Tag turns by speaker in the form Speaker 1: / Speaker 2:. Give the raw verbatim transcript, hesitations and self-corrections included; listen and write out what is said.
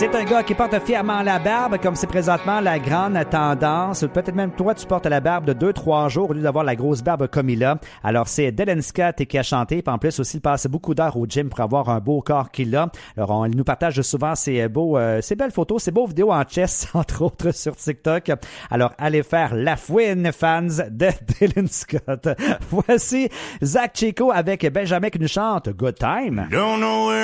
Speaker 1: C'est un gars qui porte fièrement la barbe, comme c'est présentement la grande tendance. Peut-être même toi, tu portes la barbe de deux trois jours au lieu d'avoir la grosse barbe comme il a. Alors, c'est Dylan Scott qui a chanté. Puis en plus, aussi, il passe beaucoup d'heures au gym pour avoir un beau corps qu'il a. Alors, on, il nous partage souvent ses beaux, euh, ses belles photos, ses beaux vidéos en chess, entre autres, sur TikTok. Alors, allez faire la fouine, fans de Dylan Scott. Voici Zach Chico avec Benjamin qui nous chante Good Time.
Speaker 2: Don't know where